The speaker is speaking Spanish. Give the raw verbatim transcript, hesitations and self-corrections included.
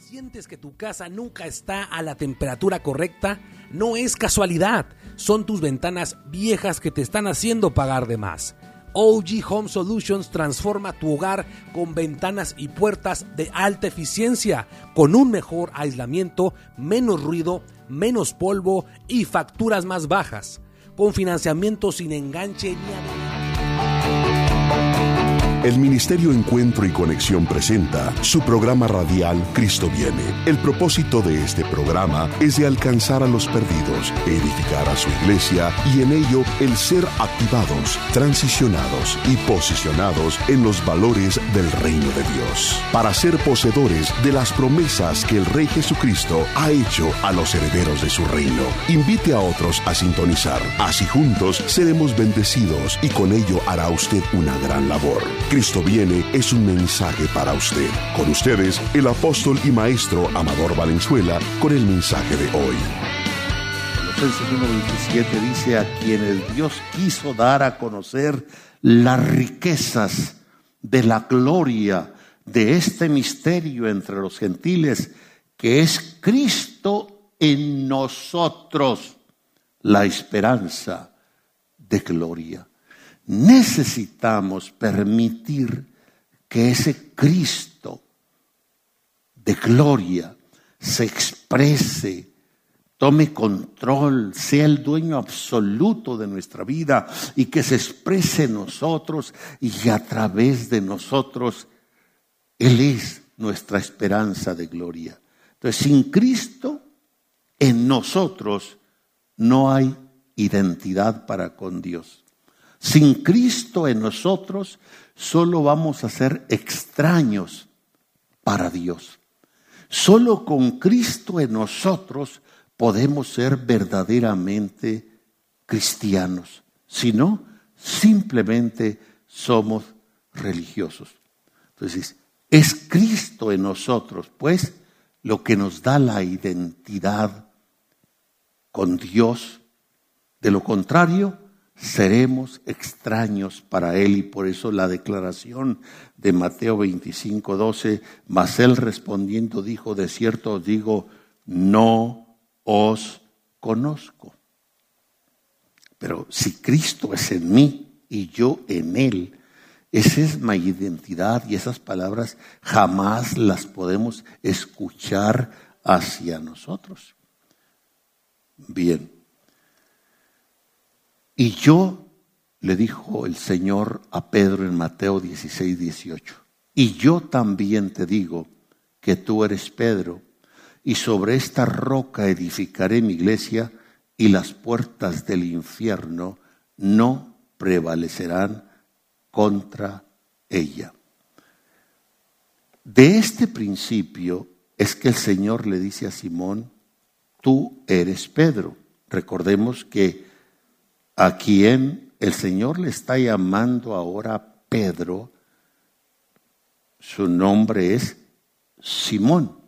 ¿Sientes que tu casa nunca está a la temperatura correcta? No es casualidad, son tus ventanas viejas que te están haciendo pagar de más. O G Home Solutions transforma tu hogar con ventanas y puertas de alta eficiencia, con un mejor aislamiento, menos ruido, menos polvo y facturas más bajas, con financiamiento sin enganche ni adelanto. El Ministerio Encuentro y Conexión presenta su programa radial Cristo Viene. El propósito de este programa es de alcanzar a los perdidos, edificar a su iglesia y en ello el ser activados, transicionados y posicionados en los valores del reino de Dios, para ser poseedores de las promesas que el Rey Jesucristo ha hecho a los herederos de su reino. Invite a otros a sintonizar, así juntos seremos bendecidos y con ello hará usted una gran labor. Cristo Viene es un mensaje para usted. Con ustedes, el apóstol y maestro Amador Valenzuela, con el mensaje de hoy. Colosenses uno veintisiete dice: a quienes Dios quiso dar a conocer las riquezas de la gloria de este misterio entre los gentiles, que es Cristo en nosotros, la esperanza de gloria. Necesitamos permitir que ese Cristo de gloria se exprese, tome control, sea el dueño absoluto de nuestra vida y que se exprese en nosotros y a través de nosotros. Él es nuestra esperanza de gloria. Entonces, sin Cristo en nosotros no hay identidad para con Dios. Sin Cristo en nosotros, solo vamos a ser extraños para Dios. Solo con Cristo en nosotros podemos ser verdaderamente cristianos. Si no, simplemente somos religiosos. Entonces, es Cristo en nosotros, pues, lo que nos da la identidad con Dios. De lo contrario, seremos extraños para Él, y por eso la declaración de Mateo veinticinco doce, mas Él respondiendo dijo: de cierto os digo, no os conozco. Pero si Cristo es en mí y yo en Él, esa es mi identidad, y esas palabras jamás las podemos escuchar hacia nosotros. Bien. Y yo, le dijo el Señor a Pedro en Mateo dieciséis dieciocho, y yo también te digo que tú eres Pedro, y sobre esta roca edificaré mi iglesia, y las puertas del infierno no prevalecerán contra ella. De este principio es que el Señor le dice a Simón: tú eres Pedro. Recordemos que a quien el Señor le está llamando ahora Pedro, su nombre es Simón.